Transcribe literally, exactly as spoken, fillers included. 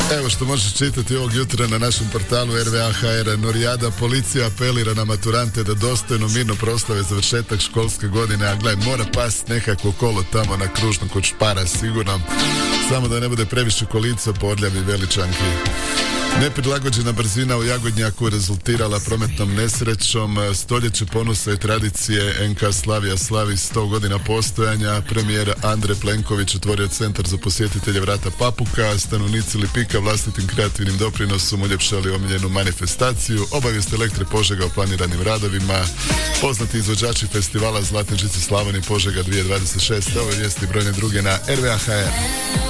Evo što možeš čitati ovog jutra na našem portalu R V A H R. Norijada, policija apelira na maturante da dostojno mirno proslave završetak školske godine, a gledaj, mora past nekako kolo tamo na kružnom kod Špara, sigurno. Samo da ne bude previše kolica po Orljavi Veličanki. Neprilagođena brzina u Jagodnjaku rezultirala prometnom nesrećom. Stoljeće ponosa i tradicije N K Slavija slavi sto godina postojanja. Premijer Andrej Plenković otvorio centar za posjetitelje Vrata Papuka. Stanovnici Lipika vlastitim kreativnim doprinosom uljepšali omiljenu manifestaciju. Obavijest Elektre Požega o planiranim radovima. Poznati izvođači festivala Zlatne žice Slavonije Požega dvije tisuće dvadeset šest. Ove vijesti i brojne druge na R V A H R.